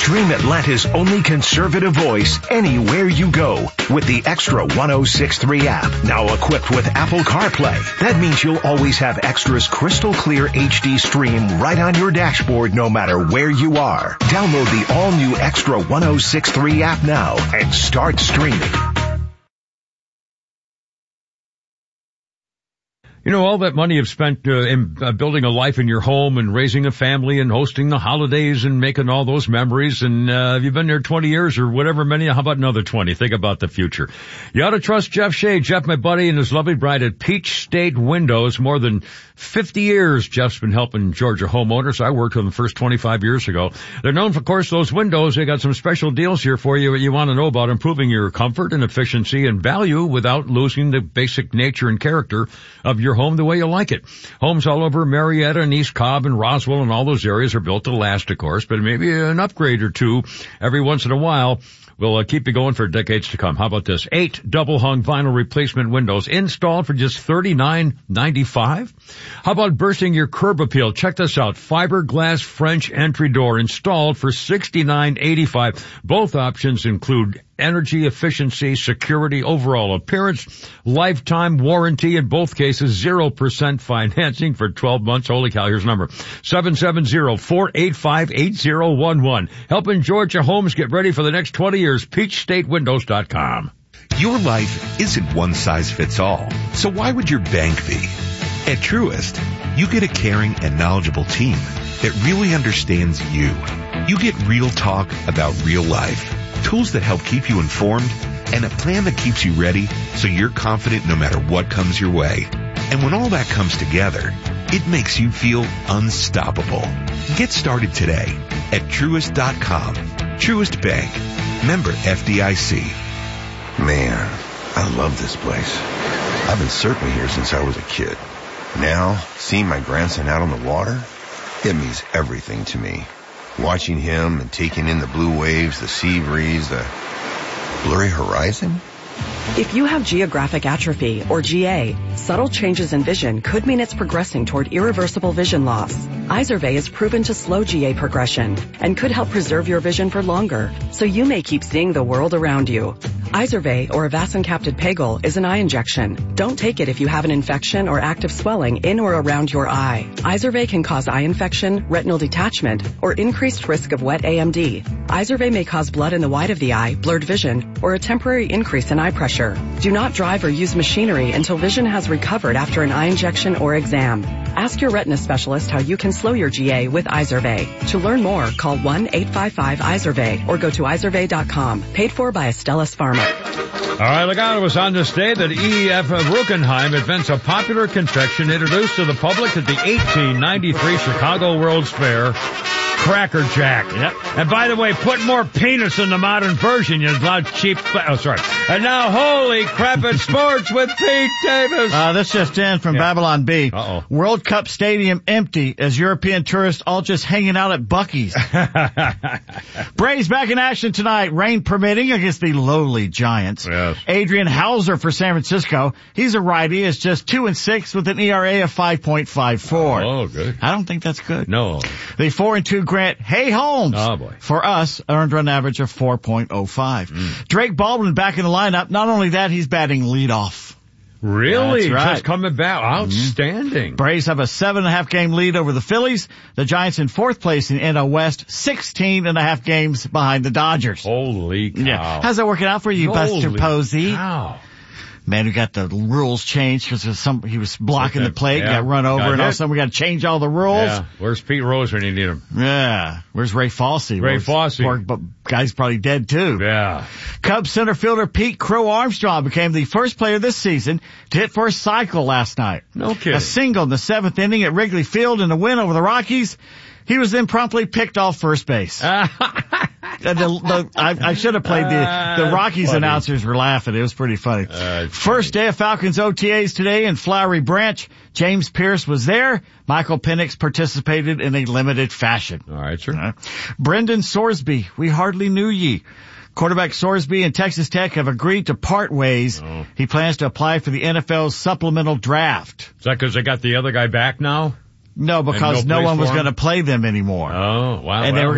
Stream Atlanta's only conservative voice anywhere you go with the Extra 106.3 app, now equipped with Apple CarPlay. That means you'll always have Extra's crystal clear HD stream right on your dashboard no matter where you are. Download the all-new Extra 106.3 app now and start streaming. You know, all that money you've spent in building a life in your home and raising a family and hosting the holidays and making all those memories, and you've been there 20 years or whatever many, how about another 20? Think about the future. You ought to trust Jeff Shea. Jeff, my buddy, and his lovely bride at Peach State Windows. More than 50 years Jeff's been helping Georgia homeowners. I worked with them first 25 years ago. They're known for, of course, those windows. They got some special deals here for you that you want to know about, improving your comfort and efficiency and value without losing the basic nature and character of your home the way you like it. Homes all over Marietta and East Cobb and Roswell and all those areas are built to last, of course, but maybe an upgrade or two every once in a while will keep you going for decades to come. How about this? 8 double-hung vinyl replacement windows installed for just $39.95. How about bursting your curb appeal? Check this out. Fiberglass French entry door installed for $69.85. Both options include energy efficiency, security, overall appearance, lifetime warranty, in both cases 0% financing for 12 months. Holy cow, here's the number. 770-485-8011. Helping Georgia homes get ready for the next 20 years. PeachStateWindows.com. Your life isn't one size fits all, so why would your bank be? At Truist, you get a caring and knowledgeable team that really understands you. You get real talk about real life, tools that help keep you informed, and a plan that keeps you ready so you're confident no matter what comes your way. And when all that comes together, it makes you feel unstoppable. Get started today at Truist.com. Truist Bank. Member FDIC. Man, I love this place. I've been surfing here since I was a kid. Now, seeing my grandson out on the water, it means everything to me. Watching him and taking in the blue waves, the sea breeze, the blurry horizon. If you have geographic atrophy, or GA, subtle changes in vision could mean it's progressing toward irreversible vision loss. Izervay is proven to slow GA progression and could help preserve your vision for longer, so you may keep seeing the world around you. Izervay, or avacincaptad pegol, is an eye injection. Don't take it if you have an infection or active swelling in or around your eye. Izervay can cause eye infection, retinal detachment, or increased risk of wet AMD. Izervay may cause blood in the white of the eye, blurred vision, or a temporary increase in eye pressure. Do not drive or use machinery until vision has recovered after an eye injection or exam. Ask your retina specialist how you can slow your GA with Izervay. To learn more, call 1-855-IZERVAY or go to izervay.com. Paid for by Astellas Pharma. All right, look out. It was on this day that E.F. Ruckenheim invents a popular confection introduced to the public at the 1893 Chicago World's Fair, Cracker Jack. Yep. And by the way, put more penis in the modern version, you loud cheap... Oh, sorry. And now, holy crap, it's sports with Pete Davis. This just in from Babylon B. Uh-oh. World Cup Stadium empty as European tourists all just hanging out at Buc-ee's. Braves back in action tonight, rain permitting, against the lowly Giants. Yes. Adrian Hauser for San Francisco. He's a righty. It's just 2-6 with an ERA of 5.54. Oh, good. I don't think that's good. No. The 4-2 Grant Hay Holmes. Oh, boy. For us, earned run average of 4.05. Drake Baldwin back in the lineup. Not only that, he's batting leadoff. Really? That's right. Just coming back. Outstanding. Braves have a 7.5 game lead over the Phillies. The Giants in fourth place in NL West, 16.5 games behind the Dodgers. Holy cow. Yeah. How's that working out for you, Buster Posey? Wow. Man, we got the rules changed because he was blocking the plate, got run over, and all of a sudden we got to change all the rules. Yeah. Where's Pete Rose when you need him? Yeah. Where's Ray Fosse? But guy's probably dead too. Yeah. Cubs center fielder Pete Crow Armstrong became the first player this season to hit for a cycle last night. No kidding. A single in the 7th inning at Wrigley Field in a win over the Rockies. He was then promptly picked off first base. I should have played the Rockies funny. Announcers were laughing. It was pretty funny. First day of Falcons OTAs today in Flowery Branch. James Pierce was there. Michael Penix participated in a limited fashion. All right, sir. Brendan Sorsby, we hardly knew ye. Quarterback Sorsby and Texas Tech have agreed to part ways. Oh. He plans to apply for the NFL's supplemental draft. Is that because they got the other guy back now? No, because no one was going to play them anymore. Oh, wow. And they were